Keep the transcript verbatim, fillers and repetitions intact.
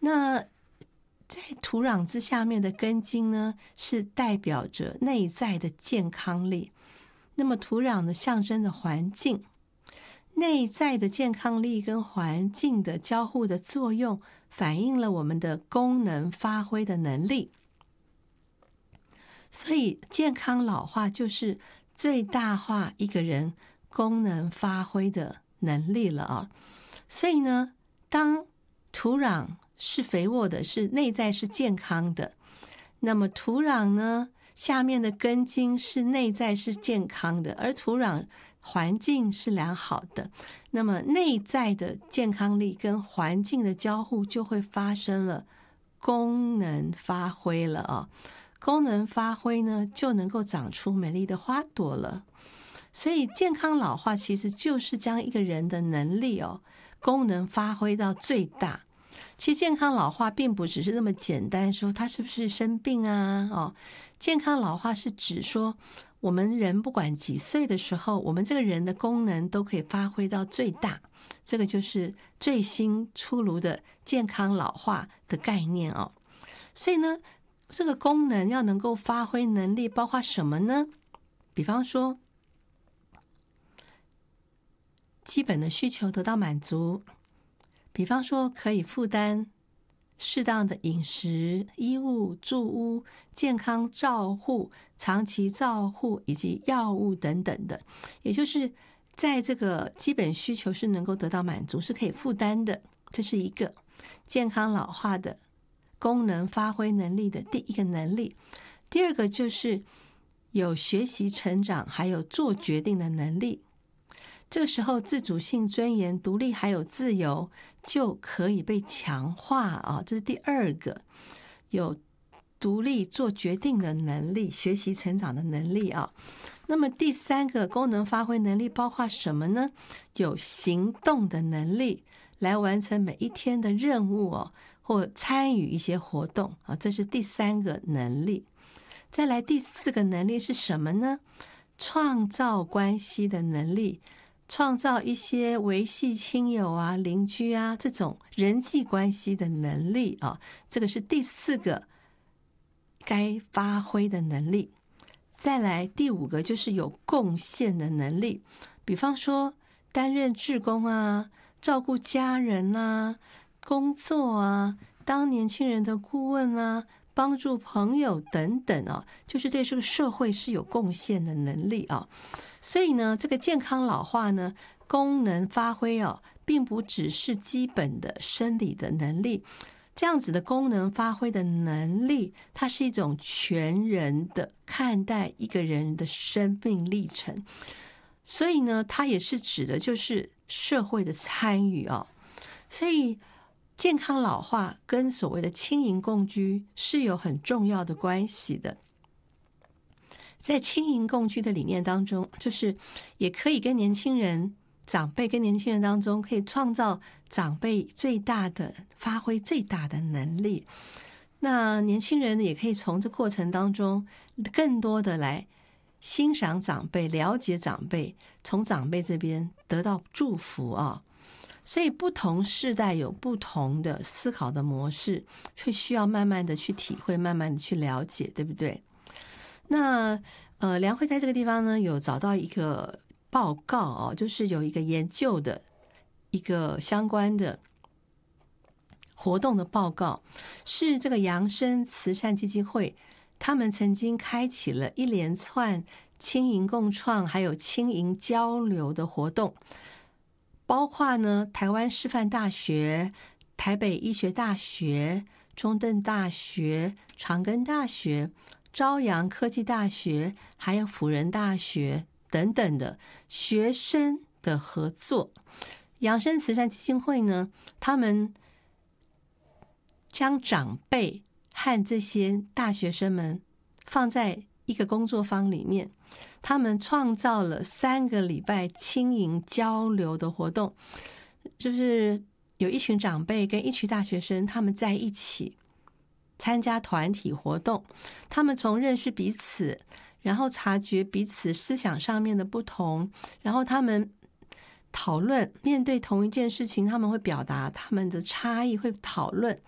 那在土壤之下面的根茎呢，是代表着内在的健康力。那么土壤呢，象征着环境，内在的健康力跟环境的交互的作用，反映了我们的功能发挥的能力。所以健康老化就是最大化一个人功能发挥的能力了啊。所以呢，当土壤是肥沃的，是内在是健康的，那么土壤呢，下面的根茎是内在是健康的，而土壤环境是良好的，那么内在的健康力跟环境的交互就会发生了功能发挥了啊。功能发挥呢，就能够长出美丽的花朵了。所以健康老化其实就是将一个人的能力哦，功能发挥到最大。其实健康老化并不只是那么简单说他是不是生病啊哦，健康老化是指说我们人不管几岁的时候，我们这个人的功能都可以发挥到最大，这个就是最新出炉的健康老化的概念哦。所以呢，这个功能要能够发挥能力包括什么呢？比方说基本的需求得到满足，比方说可以负担适当的饮食、衣物、住屋、健康照护、长期照护以及药物等等的，也就是在这个基本需求是能够得到满足，是可以负担的。这是一个健康老化的功能发挥能力的第一个能力。第二个就是有学习成长还有做决定的能力，这个时候自主性、尊严、独立还有自由就可以被强化啊，这是第二个，有独立做决定的能力，学习成长的能力啊。那么第三个功能发挥能力包括什么呢？有行动的能力，来完成每一天的任务哦，或参与一些活动啊，这是第三个能力。再来第四个能力是什么呢？创造关系的能力，创造一些维系亲友啊、邻居啊这种人际关系的能力啊，这个是第四个该发挥的能力。再来第五个就是有贡献的能力，比方说担任志工啊、照顾家人啊、工作啊、当年轻人的顾问啊、帮助朋友等等啊，就是对这个社会是有贡献的能力啊。所以呢，这个健康老化呢，功能发挥啊，并不只是基本的生理的能力，这样子的功能发挥的能力，它是一种全人的看待一个人的生命历程。所以呢，它也是指的就是社会的参与啊。所以健康老化跟所谓的轻盈共居是有很重要的关系的。在轻盈共居的理念当中，就是也可以跟年轻人、长辈跟年轻人当中，可以创造长辈最大的发挥最大的能力。那年轻人也可以从这过程当中更多的来欣赏长辈、了解长辈，从长辈这边得到祝福啊。所以不同世代有不同的思考的模式，会需要慢慢的去体会，慢慢的去了解，对不对？那呃，梁慧在这个地方呢，有找到一个报告哦，就是有一个研究的一个相关的活动的报告，是这个扬生慈善基金会，他们曾经开启了一连串轻盈共创还有轻盈交流的活动，包括呢台湾师范大学、台北医学大学、中正大学、长庚大学、朝阳科技大学还有辅仁大学等等的学生的合作。扬生慈善基金会呢，他们将长辈和这些大学生们放在一个工作坊里面，他们创造了三个礼拜轻盈交流的活动，就是有一群长辈跟一群大学生，他们在一起参加团体活动，他们从认识彼此，然后察觉彼此思想上面的不同，然后他们讨论，面对同一件事情，他们会表达他们的差异，会讨论，